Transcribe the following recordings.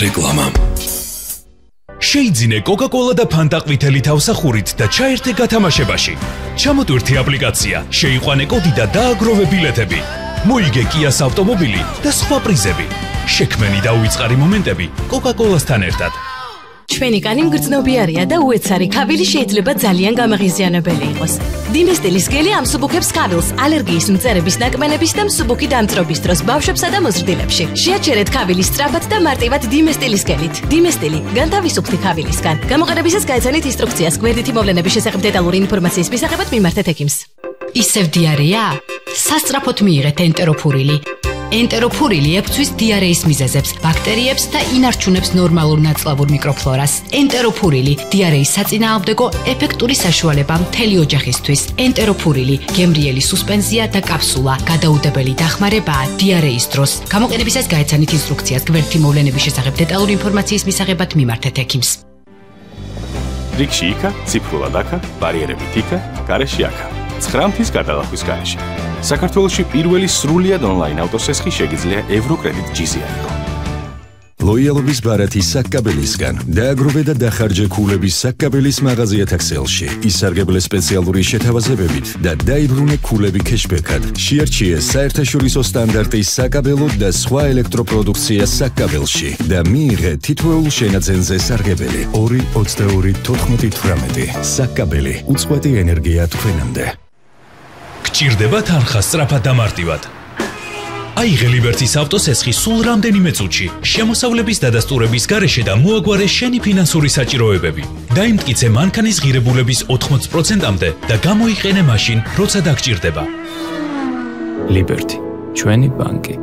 რეკლამა. შეიძინე Coca-Cola და Fanta ყვითელი თავსახურით და ჩაერთე გათამაშებაში. ჩამოტვირთი აპლიკაცია, შეიყვანე კოდი და დააგროვე ბილეთები. მოიგე Kia-ს ავტომობილი და სხვა პრიზები. შექმენი და უიწყარი მომენტები Coca-Cola-სთან ერთად. ჩვენი კანი მგრძნობიარია და უეცარი ქავილი შეიძლება ძალიან გამაღიზიანებელი იყოს. Dimestilis გელი ამსუბუქებს ქავილს ალერგიის მწერების ნაკმენების და მსუბუქი დამწრობის დროს ბავშვებსა და მოზრდილებში. შეაჩერეთ ქავილის სწრაფად და მარტივად Dimestilis გელით. Dimestili განთავისუფლდი ქავილისგან. გამოყენებისას გაეცანით ინსტრუქციას გვერდითი მოვლენების შესახებ დეტალური ინფორმაციის მისაღებად მიმართეთ ექიმს. ისევ დიარეა? სასწრაფოდ მიიღეთ ენტეროფურილი. ენტეროფურილი ებრძვის დიარეის მიზეზებს, ბაქტერიებს და ინარჩუნებს ნორმალურ ნაწლავურ მიკროფლორას. ენტეროფურილი დიარეის საწინააღმდეგო ეფექტური საშუალება მთელი ოჯახისთვის. ენტეროფურილი გემრიელი სუსპენზია და კაფსულა, გადაუდებელი დახმარებაა დიარეის დროს. გამოყენებისას გაეცანით ინსტრუქციას გვერდითი მოვლენების შესახებ დეტალური ინფორმაციის მისაღებად მიმართეთ ექიმს. რიგში იქა, ციფრულად აქა, ბარიერებით იქა, გარეშე აქა. 9 მთის გადალახვის გარეშე. საქართველოში პირველი სრულიად ონლაინ ავტოსესხი შეგიძლია ევროკრედიტ GZI. ლოიალობის ბარათი საკკაბელისგან. დააგროვე და დახარჯე ქულების საკკაბელის მაღაზიათა ქსელში. ისარგებლე სპეციალური შეთავაზებებით და დაიბრუნე ქულები кэშბექად. შეარჩიე საერთაშორისო სტანდარტის საკაბელო და სხვა ელექტროპროდუქცია საკკაბელში და მიიღე თითოეულ შენაძენზე სარგებელი 2-22-14-18. საკკაბელი უწყვეტი ენერგია თქვენამდე. გჭირდება თანხა სწრაფად და მარტივად. აიღე ლიბერტის ავტოსესხი სულ რამდენიმე წუთში, შემოსავლების დადასტურების გარეშე და მოაგვარე შენი ფინანსური საჭიროებები. დაიმტკიცე მანქანის ღირებულების 80%-მდე და გამოიყენე მაშინ, როცა დაგჭირდება. ლიბერტი, ჩვენი ბანკი.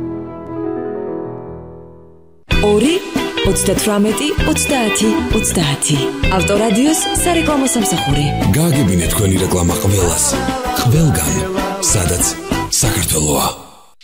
2-38-30-30. ავტორადიოს სარეკლამო სამსახური. გააგებინე თქვენი რეკლამა ყველას. ყველგან, სადაც საქართველოა.